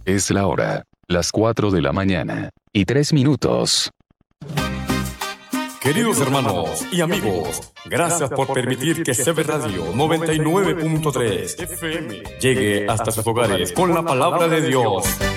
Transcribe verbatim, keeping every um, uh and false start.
Es la hora, las cuatro de la mañana, y tres minutos. Queridos hermanos y amigos, gracias por permitir que C B Radio noventa y nueve punto tres F M llegue hasta sus hogares con la palabra de Dios.